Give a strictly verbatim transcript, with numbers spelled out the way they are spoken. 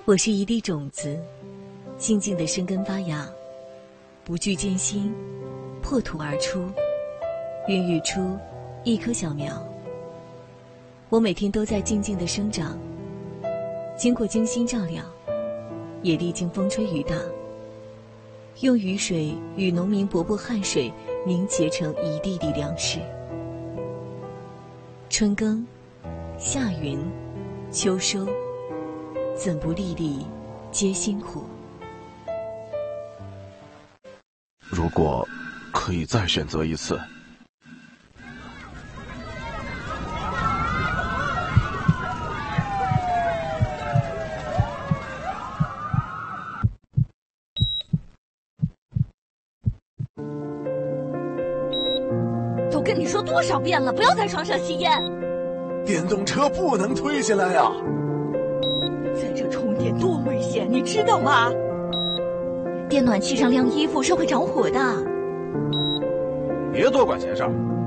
我是一粒种子，静静的生根发芽，不惧艰辛，破土而出，孕育出一棵小苗。我每天都在静静的生长，经过精心照料，也历经风吹雨打，用雨水与农民伯伯汗水凝结成一粒粒粮食。春耕，夏耘，秋收，怎不粒粒皆辛苦？ 如果可以再选择一次， 都跟你说多少遍了，不要在床上吸烟。 电动车不能推下来呀！ 在这充电多危险，你知道吗？电暖气上晾衣服是会着火的。 别多管闲事儿。